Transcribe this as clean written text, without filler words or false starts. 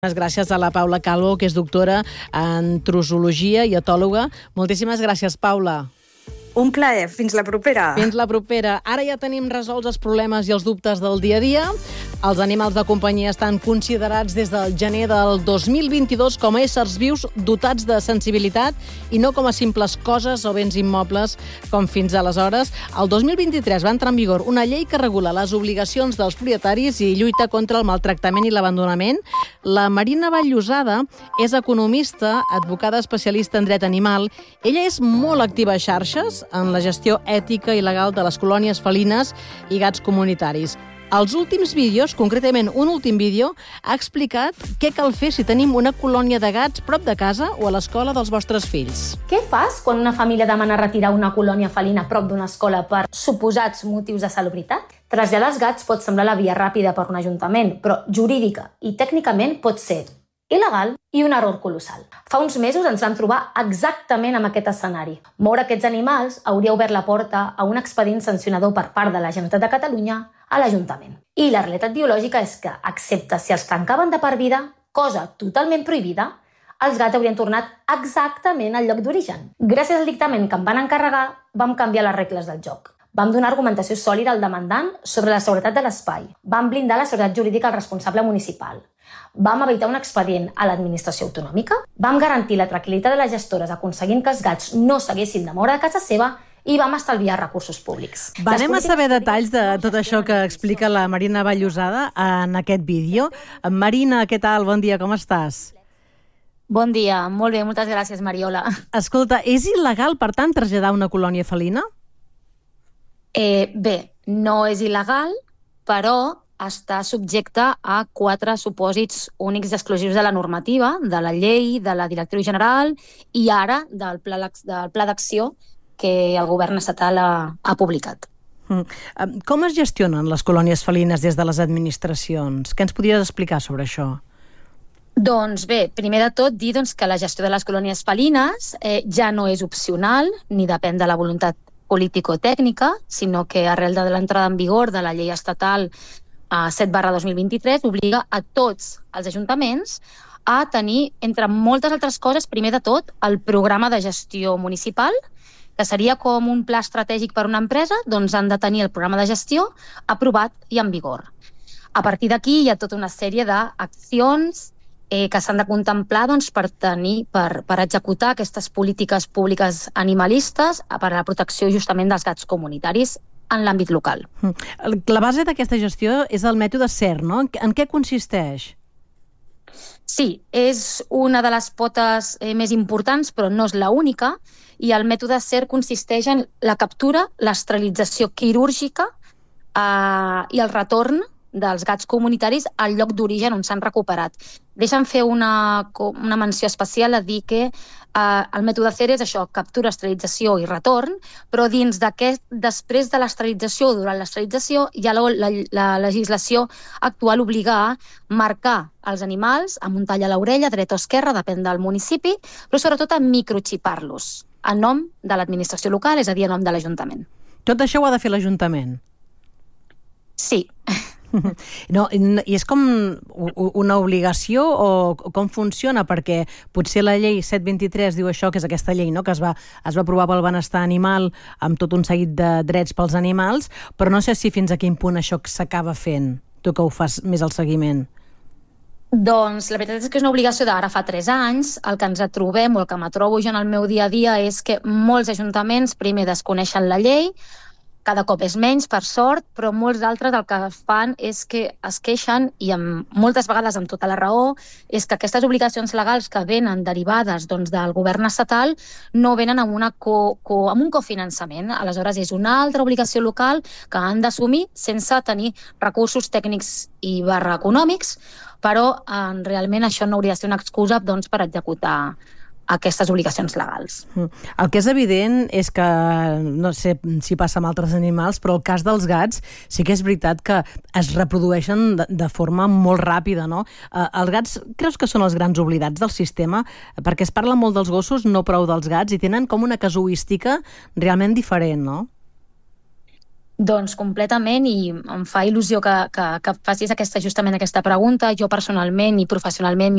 Gràcies a la Paula Calvo, que és doctora en trozologia i etòloga. Moltíssimes gràcies, Paula. Un plaer. Fins la propera. Fins la propera. Ara ja tenim resolts els problemes i els dubtes del dia a dia. Els animals de companyia estan considerats des del gener del 2022 com a éssers vius dotats de sensibilitat i no com a simples coses o béns immobles com fins aleshores. El 2023 va entrar en vigor una llei que regula les obligacions dels propietaris i lluita contra el maltractament i l'abandonament. La Marina Vall-Llosada és economista, advocada especialista en dret animal. Ella és molt activa a xarxes en la gestió ètica i legal de les colònies felines i gats comunitaris. Als últims vídeos, concretament un últim vídeo, ha explicat què cal fer si tenim una colònia de gats prop de casa o a l'escola dels vostres fills. Què fas quan una família demana retirar una colònia felina prop d'una escola per suposats motius de salubritat? Traslladar els gats pot semblar la via ràpida per un ajuntament, però jurídica i tècnicament pot ser il·legal i un error colossal. Fa uns mesos ens vam trobar exactament amb aquest escenari. Moure aquests animals hauria obert la porta a un expedient sancionador per part de la Generalitat de Catalunya a l'Ajuntament. I la realitat biològica és que, excepte si els tancaven de per vida, cosa totalment prohibida, els gats haurien tornat exactament al lloc d'origen. Gràcies al dictamen que em van encarregar, vam canviar les regles del joc. Vam donar argumentació sòlida al demandant sobre la seguretat de l'espai. Vam blindar la seguretat jurídica al responsable municipal. Vam evitar un expedient a l'administració autonòmica. Vam garantir la tranquil·litat de les gestores aconseguint que els gats no s'haguessin de moure de casa seva i vam estalviar recursos públics. Anem a saber detalls de tot això que explica la Marina Vall-Llosada en aquest vídeo. Marina, què tal? Bon dia, com estàs? Bon dia, molt bé, moltes gràcies, Mariola. Escolta, és il·legal, per tant, traslladar una colònia felina? Bé, no és il·legal, però està subjecte a 4 supòsits únics i exclusius de la normativa, de la llei, de la directriu general i ara del pla d'acció que el govern estatal ha publicat. Com es gestionen les colònies felines des de les administracions? Què ens podries explicar sobre això? Doncs bé, primer de tot dir que la gestió de les colònies felines ja no és opcional ni depèn de la voluntat político-tècnica, sinó que arrel de l'entrada en vigor de la llei estatal 7/2023 obliga a tots els ajuntaments a tenir, entre moltes altres coses, primer de tot, el programa de gestió municipal, que seria com un pla estratègic per a una empresa, doncs han de tenir el programa de gestió aprovat i en vigor. A partir d'aquí hi ha tota una sèrie d'accions que s'han de contemplar per executar aquestes polítiques públiques animalistes per a la protecció justament dels gats comunitaris en l'àmbit local. La base d'aquesta gestió és el mètode CER, no? En què consisteix? Sí, és una de les potes més importants, però no és l'única, i el mètode CER consisteix en la captura, l'esterilització quirúrgica i el retorn dels gats comunitaris al lloc d'origen on s'han recuperat. Deixa'm fer una menció especial a dir que el mètode CER és això, captura, esterilització i retorn, però dins d'aquest, després de l'esterilització o durant l'esterilització, ja la legislació actual obliga a marcar els animals amb un tall a l'orella, dreta o esquerra, depèn del municipi, però sobretot a microxipar-los a nom de l'administració local, és a dir, a nom de l'Ajuntament. Tot això ho ha de fer l'Ajuntament? Sí. No, i és com una obligació o com funciona? Perquè potser la llei 723 diu això, que és aquesta llei, no?, que es va aprovar pel benestar animal amb tot un seguit de drets pels animals, però no sé si fins a quin punt això s'acaba fent, tu que ho fas més al seguiment. Doncs la veritat és que és una obligació d'ara fa 3 anys. El que ens trobem, o el que me trobo jo en el meu dia a dia, és que molts ajuntaments primer desconeixen la llei, cada cop és menys, per sort, però molts d'altres el que fan és que es queixen, i moltes vegades amb tota la raó, és que aquestes obligacions legals que venen derivades del govern estatal no venen amb un cofinançament. Aleshores, és una altra obligació local que han d'assumir sense tenir recursos tècnics i econòmics, però realment això no hauria de ser una excusa per executar aquestes obligacions legals. El que és evident és que, no sé si passa amb altres animals, però el cas dels gats sí que és veritat que es reprodueixen de forma molt ràpida, no? Els gats creus que són els grans oblidats del sistema? Perquè es parla molt dels gossos, no prou dels gats, i tenen com una casuística realment diferent, no? Doncs completament, i em fa il·lusió que facis justament aquesta pregunta. Jo personalment i professionalment